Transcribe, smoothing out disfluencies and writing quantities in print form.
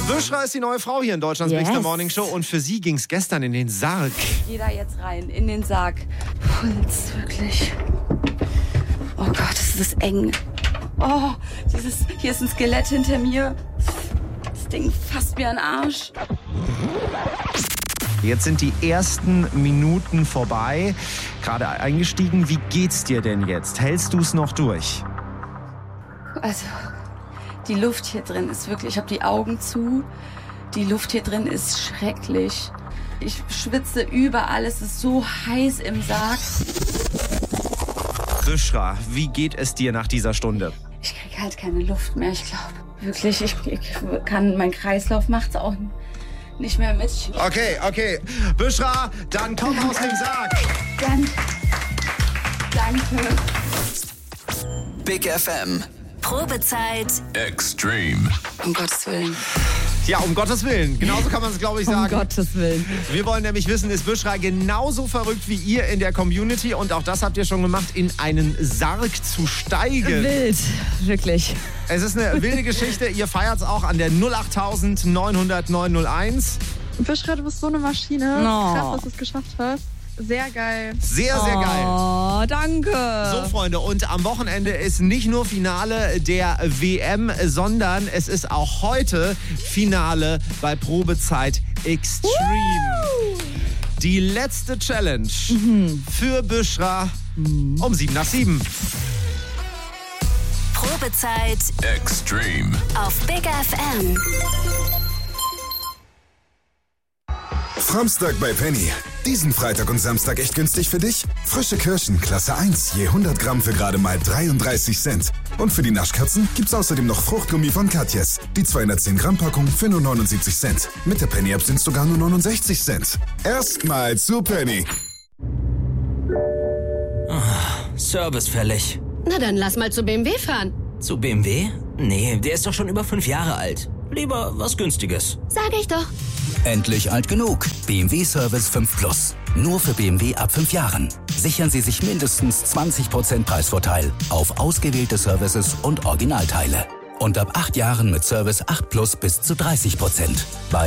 Büschra ist die neue Frau hier in Deutschlands Big Morning Show und für sie ging es gestern in den Sarg. Ich gehe da jetzt rein, in den Sarg. Puls, wirklich. Oh Gott, das ist eng. Oh, hier ist ein Skelett hinter mir. Das Ding fasst mir an den Arsch. Jetzt sind die ersten Minuten vorbei. Gerade eingestiegen. Wie geht's dir denn jetzt? Hältst du es noch durch? Also, die Luft hier drin ist wirklich, ich habe die Augen zu. Die Luft hier drin ist schrecklich. Ich schwitze überall, es ist so heiß im Sarg. Büschra, wie geht es dir nach dieser Stunde? Ich kriege halt keine Luft mehr, ich glaube. Wirklich, ich kann, mein Kreislauf macht's auch nicht mehr mit. Okay. Büschra, dann komm aus dem Sarg. Danke. Big FM. Probezeit Extreme. Um Gottes Willen. Ja, um Gottes Willen. Genauso kann man es, glaube ich, sagen. Um Gottes Willen. Wir wollen nämlich wissen, ist Büschra genauso verrückt wie ihr in der Community? Und auch das habt ihr schon gemacht, in einen Sarg zu steigen. Wild, wirklich. Es ist eine wilde Geschichte. Ihr feiert es auch an der 08900 901. Büschra, du bist so eine Maschine. Oh. Krass, dass du es geschafft hast. Sehr geil. Sehr, sehr geil. Oh, danke. So, Freunde, und am Wochenende ist nicht nur Finale der WM, sondern es ist auch heute Finale bei Probezeit Extreme. Die letzte Challenge für Büschra um 7:07. Probezeit Extreme. auf Big FM. Samstag bei Penny. Diesen Freitag und Samstag echt günstig für dich? Frische Kirschen, Klasse 1, je 100 Gramm für gerade mal 33 Cent. Und für die Naschkatzen gibt's außerdem noch Fruchtgummi von Katjes. Die 210 Gramm Packung für nur 79 Cent. Mit der Penny-App sind's sogar nur 69 Cent. Erstmal zu Penny. Service fällig. Na dann lass mal zu BMW fahren. Zu BMW? Nee, der ist doch schon über 5 Jahre alt. Lieber was Günstiges. Sag ich doch. Endlich alt genug. BMW Service 5 Plus. Nur für BMW ab 5 Jahren. Sichern Sie sich mindestens 20% Preisvorteil auf ausgewählte Services und Originalteile. Und ab 8 Jahren mit Service 8 Plus bis zu 30%. Bei